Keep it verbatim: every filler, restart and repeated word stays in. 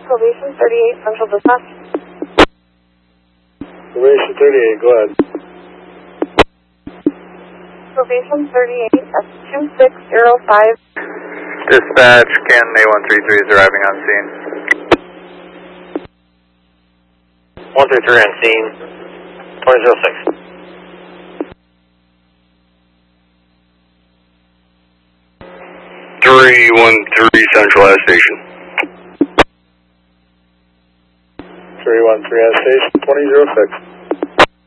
Probation thirty-eight, Central Dispatch. Probation thirty-eight, go ahead. Probation thirty-eight, that's two six zero five. Dispatch, Canton A one three three is arriving on scene. one three three on scene, twenty oh six. three one three Central Ave Station. three one three Ave Station, twenty oh six.